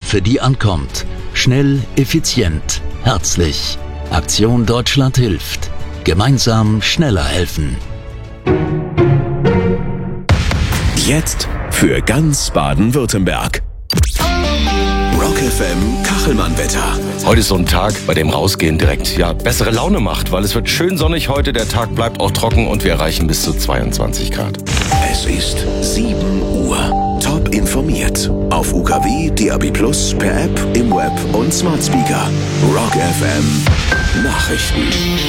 für die ankommt. Schnell, effizient, herzlich. Aktion Deutschland hilft. Gemeinsam schneller helfen. Jetzt für ganz Baden-Württemberg. Rock FM Kachelmann-Wetter. Heute ist so ein Tag, bei dem Rausgehen direkt bessere Laune macht, weil es wird schön sonnig heute, der Tag bleibt auch trocken und wir erreichen bis zu 22 Grad. Es ist 7 Uhr. Top informiert. Auf UKW, DAB+, per App, im Web und Smart Speaker. Rock FM Nachrichten.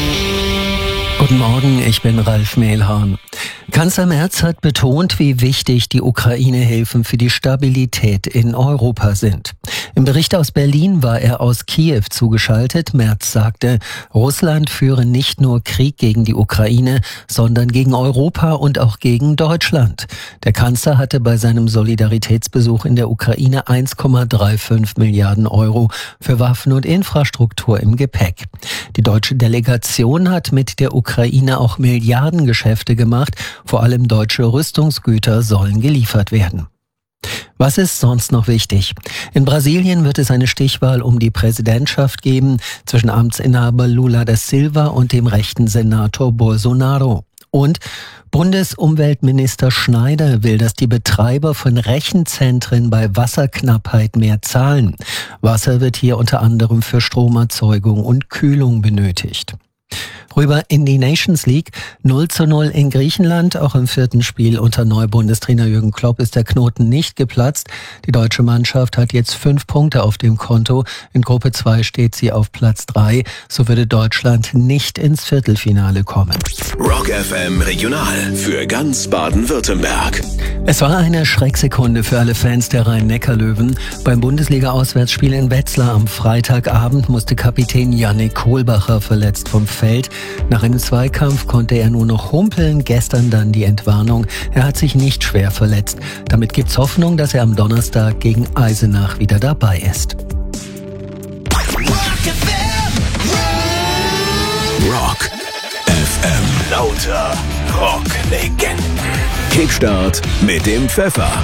Guten Morgen, ich bin Ralf Mehlhahn. Kanzler Merz hat betont, wie wichtig die Ukraine-Hilfen für die Stabilität in Europa sind. Im Bericht aus Berlin war er aus Kiew zugeschaltet. Merz sagte, Russland führe nicht nur Krieg gegen die Ukraine, sondern gegen Europa und auch gegen Deutschland. Der Kanzler hatte bei seinem Solidaritätsbesuch in der Ukraine 1,35 Milliarden Euro für Waffen und Infrastruktur im Gepäck. Die deutsche Delegation hat mit der Ukraine auch Milliardengeschäfte gemacht. Vor allem deutsche Rüstungsgüter sollen geliefert werden. Was ist sonst noch wichtig? In Brasilien wird es eine Stichwahl um die Präsidentschaft geben zwischen Amtsinhaber Lula da Silva und dem rechten Senator Bolsonaro. Und Bundesumweltminister Schneider will, dass die Betreiber von Rechenzentren bei Wasserknappheit mehr zahlen. Wasser wird hier unter anderem für Stromerzeugung und Kühlung benötigt. Rüber in die Nations League, 0:0 in Griechenland. Auch im 4. Spiel unter Neubundestrainer Jürgen Klopp ist der Knoten nicht geplatzt. Die deutsche Mannschaft hat jetzt 5 Punkte auf dem Konto. In Gruppe 2 steht sie auf Platz 3. So würde Deutschland nicht ins Viertelfinale kommen. Rock FM Regional für ganz Baden-Württemberg. Es war eine Schrecksekunde für alle Fans der Rhein-Neckar-Löwen. Beim Bundesliga-Auswärtsspiel in Wetzlar am Freitagabend musste Kapitän Yannick Kohlbacher verletzt vom Feld. Nach einem Zweikampf konnte er nur noch humpeln, gestern dann die Entwarnung. Er hat sich nicht schwer verletzt. Damit gibt's Hoffnung, dass er am Donnerstag gegen Eisenach wieder dabei ist. Rock FM. Lauter Rocklegenden. Kickstart mit dem Pfeffer.